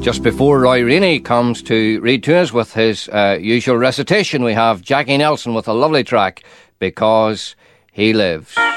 Just before Roy Rainey comes to read to us with his usual recitation, we have Jackie Nelson with a lovely track, Because He Lives.